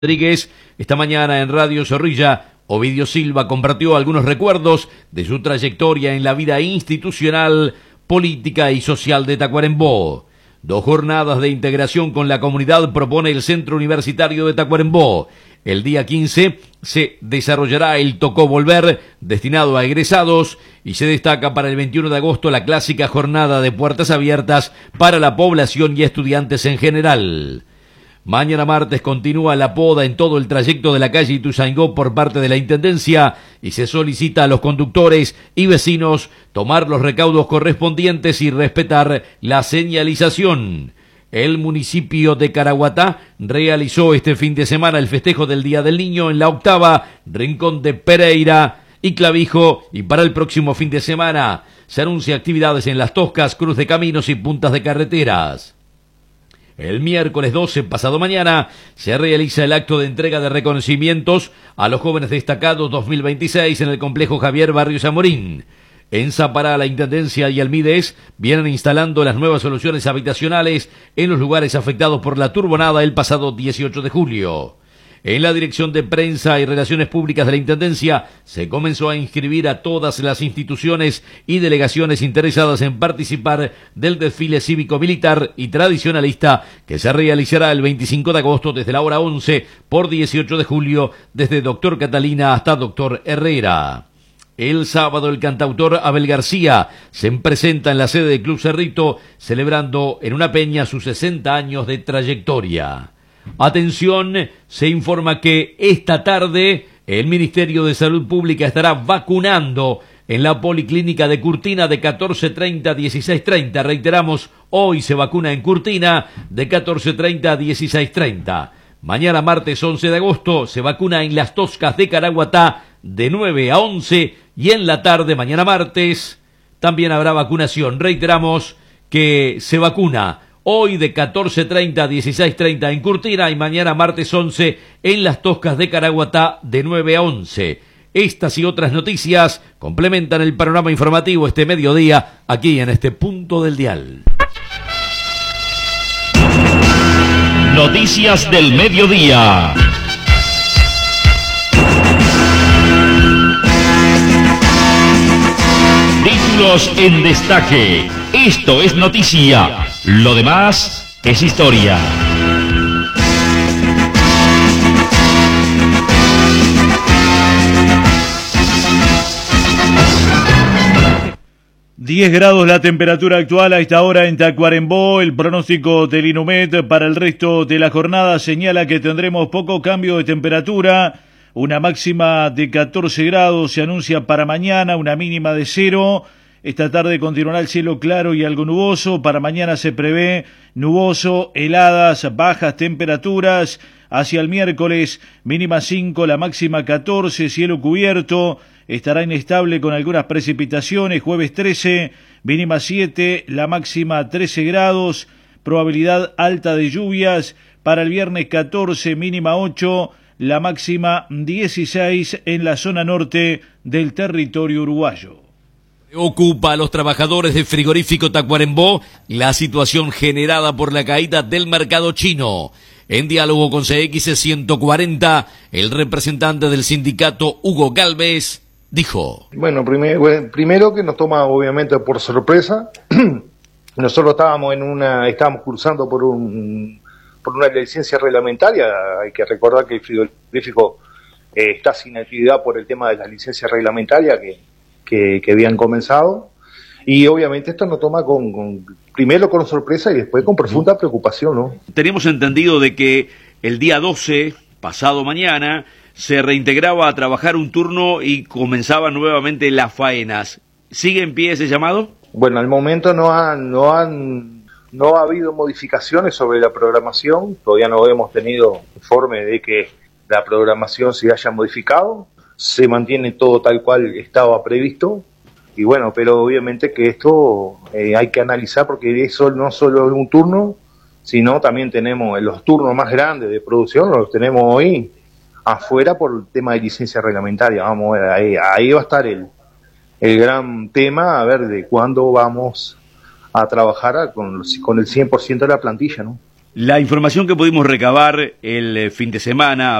Rodríguez. Esta mañana en Radio Zorrilla, Ovidio Silva compartió algunos recuerdos de su trayectoria en la vida institucional, política y social de Tacuarembó. 2 jornadas de integración con la comunidad propone el Centro Universitario de Tacuarembó. El día 15 se desarrollará el Tocó Volver, destinado a egresados, y se destaca para el 21 de agosto la clásica jornada de puertas abiertas para la población y estudiantes en general. Mañana martes continúa la poda en todo el trayecto de la calle Ituzaingó por parte de la Intendencia y se solicita a los conductores y vecinos tomar los recaudos correspondientes y respetar la señalización. El municipio de Caraguatá realizó este fin de semana el festejo del Día del Niño en la octava, Rincón de Pereira y Clavijo, y para el próximo fin de semana se anuncia actividades en Las Toscas, Cruz de Caminos y Puntas de Carreteras. El miércoles 12, pasado mañana, se realiza el acto de entrega de reconocimientos a los jóvenes destacados 2026 en el complejo Javier Barrio Zamorín. En Zapará, la Intendencia y el Mides vienen instalando las nuevas soluciones habitacionales en los lugares afectados por la turbonada el pasado 18 de julio. En la Dirección de Prensa y Relaciones Públicas de la Intendencia se comenzó a inscribir a todas las instituciones y delegaciones interesadas en participar del desfile cívico-militar y tradicionalista que se realizará el 25 de agosto desde la hora 11 por 18 de julio desde Doctor Catalina hasta Doctor Herrera. El sábado el cantautor Abel García se presenta en la sede del Club Cerrito celebrando en una peña sus 60 años de trayectoria. Atención, se informa que esta tarde el Ministerio de Salud Pública estará vacunando en la Policlínica de Curtina de 14:30 a 16:30. Reiteramos, hoy se vacuna en Curtina de 14:30 a 16:30. Mañana martes 11 de agosto se vacuna en Las Toscas de Caraguatá de 9 a 11 y en la tarde mañana martes también habrá vacunación. Reiteramos que se vacuna hoy de 14:30 a 16:30 en Curtina y mañana martes 11 en Las Toscas de Caraguatá de 9 a 11. Estas y otras noticias complementan el panorama informativo este mediodía aquí en este punto del dial. Noticias del mediodía. Títulos en destaque. Esto es noticia. Lo demás es historia. ...10 grados la temperatura actual a esta hora en Tacuarembó. El pronóstico del INUMED para el resto de la jornada señala que tendremos poco cambio de temperatura. Una máxima de 14 grados se anuncia para mañana, una mínima de 0. Esta tarde continuará el cielo claro y algo nuboso. Para mañana se prevé nuboso, heladas, bajas temperaturas. Hacia el miércoles, mínima 5, la máxima 14, cielo cubierto. Estará inestable con algunas precipitaciones. Jueves 13, mínima 7, la máxima 13 grados. Probabilidad alta de lluvias. Para el viernes 14, mínima 8, la máxima 16 en la zona norte del territorio uruguayo. Ocupa a los trabajadores del frigorífico Tacuarembó la situación generada por la caída del mercado chino. En diálogo con CX 140, el representante del sindicato Hugo Galvez dijo: Bueno, primero que nos toma obviamente por sorpresa. Nosotros estábamos cursando por una licencia reglamentaria. Hay que recordar que el frigorífico está sin actividad por el tema de la licencia reglamentaria que habían comenzado, y obviamente esto nos toma primero con sorpresa y después con profunda preocupación, ¿no? Teníamos entendido de que el día 12, pasado mañana, se reintegraba a trabajar un turno y comenzaban nuevamente las faenas. ¿Sigue en pie ese llamado? Bueno, al momento no ha habido modificaciones sobre la programación. Todavía no hemos tenido informe de que la programación se haya modificado. Se mantiene todo tal cual estaba previsto, y bueno, pero obviamente que esto hay que analizar, porque eso no solo es un turno, sino también tenemos los turnos más grandes de producción, los tenemos hoy afuera por el tema de licencia reglamentaria. Vamos a ver, ahí va a estar el gran tema, a ver de cuándo vamos a trabajar con el 100% de la plantilla, ¿no? La información que pudimos recabar el fin de semana